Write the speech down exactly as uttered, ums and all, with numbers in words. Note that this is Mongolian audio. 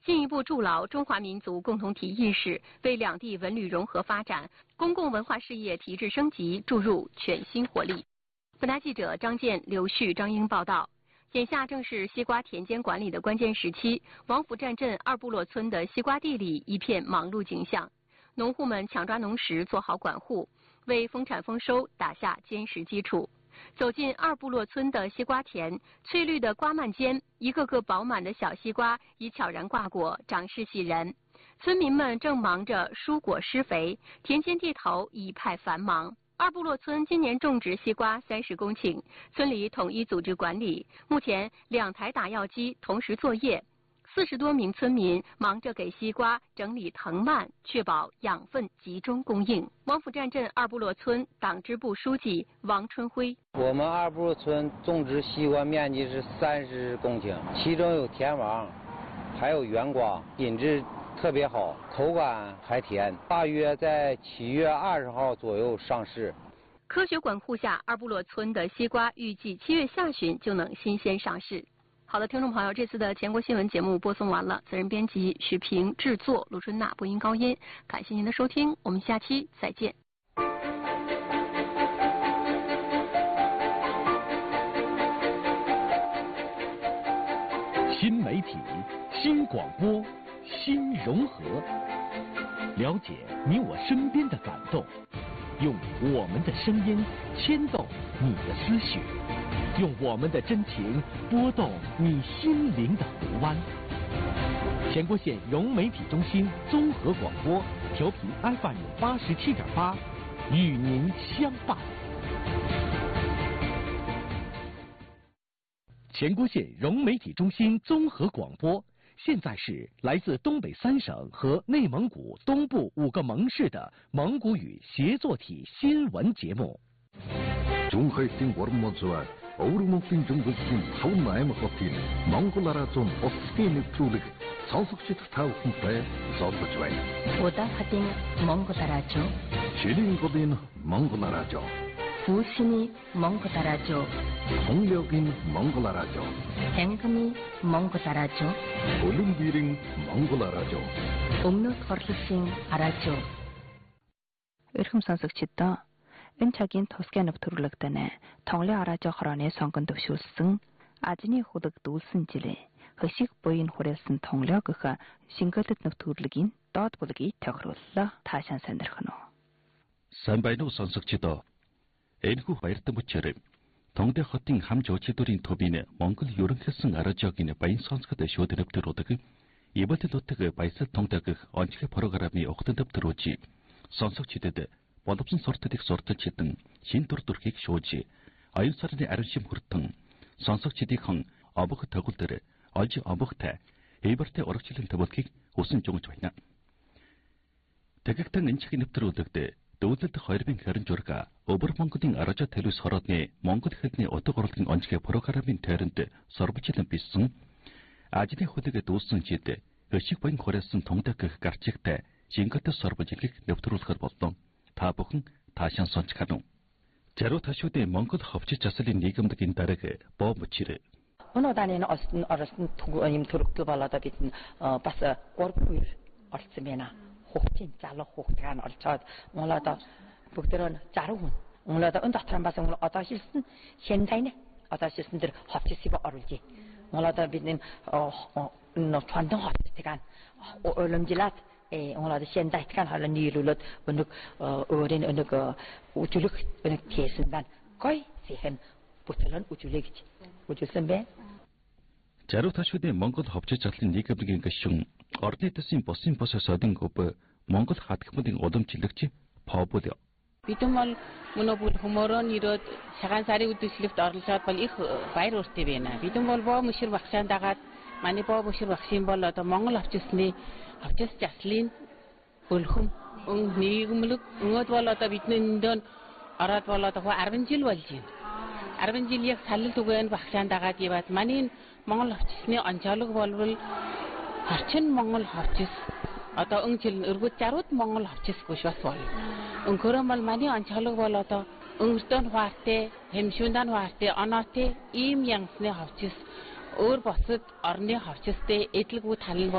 进一步筑牢中华民族共同体意识，为两地文旅融合发展、公共文化事业提质升级注入全新活力。本台记者张健、刘旭、张英报道。眼下正是西瓜田间管理的关键时期，王府站镇二部落村的西瓜地里一片忙碌景象，农户们抢抓农时做好管护，为丰产丰收打下坚实基础。走进二部落村的西瓜田，翠绿的瓜蔓间，一个个饱满的小西瓜已悄然挂果，长势喜人。村民们正忙着疏果施肥，田间地头一派繁忙。二部落村今年种植西瓜三十公顷，村里统一组织管理，目前两台打药机同时作业。四十多名村民忙着给西瓜整理藤蔓，确保养分集中供应。王府站镇二部落村党支部书记王春辉： 我们二部落村种植西瓜面积是三十公顷，其中有甜王，还有圆瓜，品质特别好，口感还甜。大约在七月二十号左右上市。 科学管护下，二部落村的西瓜预计七月下旬就能新鲜上市。好的，听众朋友，这次的全国新闻节目播送完了，责任编辑许平，制作卢春娜，播音高音。感谢您的收听，我们下期再见。 新媒体、新广播、新融合，了解你我身边的感动，用我们的声音牵动你的思绪。用我们的真情拨动你心灵的湖湾。前郭县融媒体中心综合广播，调频 F M 八十七点八，与您相伴。前郭县融媒体中心综合广播，现在是来自东北三省和内蒙古东部五个盟市的蒙古语协作体新闻节目。 종하이팅 워름먼스와 어우르먼팅 중국인 타운 나이머 커피는 몽골나라 좀 어스게 늑투르 선속시트 타우군파에 서브주와이 오다하딩 몽골나라죠. 시링고딘 몽골나라죠. 부신이 몽골나라죠. 홍력인 몽골나라죠. 뱅금이 몽골나라죠. 올림비링 몽골나라죠. 옥노 토르싱 알아죠. Өрхөм сонсогчдоо энэ цагийн тусгай нэвтрүүлэгтэнэ Тонглын араажо хорооны сонгон төвшүүлсэн Ажны хулаг дүүлсэн жилээ хөшиг буйн хүрээсэн Тонглоо гэх шингэлэт нэвтрүүлгийн доод бүлгийг тохирууллаа. Таашаан сонирхно. Сайн байна уу сонсогчдоо. Энэхүү баяртай мөчөөр Тонгды хотын хам жуулчдын төвийн Монгол ерөнхийлсөн араажогийн баян сонсгод шууд нэвтрүүлдэг Ибэт нутаг баясал Тонгдагх онцгой программын ухтан нэвтрүүлж сонсогчдод боловсон сурталыг сурталж хитэн шин дур дүрхийг шууж аюун сарны ариун шим хүртэн сонсогчдын обох тагул дээр олж обохтай эйбэртэй урагчлан төвөлхийг хүсэн жугж байна. Тэгэгтэн энэ чихний нэвтрүүлэгт дүүлэлт хоёрын харин журга Өвөр Монголын араажо төлөвс хороодны Монгол хэлний утга урлагийн онцгой программын тойронд сурвалжлан бичсэн Ажны хулыг дүүлсэн жид өшиг баян хүрээсэн Тонгдагх гарчигтай шингэт сурвалжлыг нэвтрүүлэхээр боллоо. Та бүхэн таашаан сонсчихно. Жаруу ташуудын Монгол ховчиж заслын нийгэмдгийн дарга боо мөчрөө. Өнөө данийн осын орсон юм төрөгтэй болоод бид бас гурван үер олцсон байна. Хүүхдийн залуу хүүхдгээ нь олцоод Монголд бүгдөө заруу хүн. Монголд өн дотор бас одоо шилсэн шэнтайны одоо шилсэн дэр ховчисыг оруулж. Монголд бидний нөө чандан ховчисыг оломжилаад 에 오늘도 현대ական 하는 일로도 어느 어린 어느 그 우주력 어느 계산단 거의 세한 부터는 우주력이지 우주선배 Жаруу ташуудын Монгол ховчиж задлын нийгэмдгийн гишүүн орны төсвийн босын бос содын гүп Монгол хатгмын удамжлагч Павбул Бидэн бол мөнөө бүр хөмөрөн ирээд цагаан сарын үдшилтэд орлоод бол их баяр үртэй байна. Бидэн бол боо мөшөр багшаан дагаад манай боо мөшөр багшийн бол одоо Монгол ховчисны ховчис заслын өлхөм нийгэмлэг 응өд бол одоо бидний дөнд ороод бол одоо арван жил болж байна. арван жил яг саллал түгээн багшаан дагаад яваад манай Монгол ховчисны онцолог болвол орчин Монгол ховчис одоо өнгөчл өргөд жарууд Монгол ховчис биш бас бол өнгөрөө бол манай онцолог бол одоо өнгөртөн хуартай хэмшүүндэн хуартай оноотой ийм янзны ховчис өөр босод орны ховчистэй эдлэгүү талан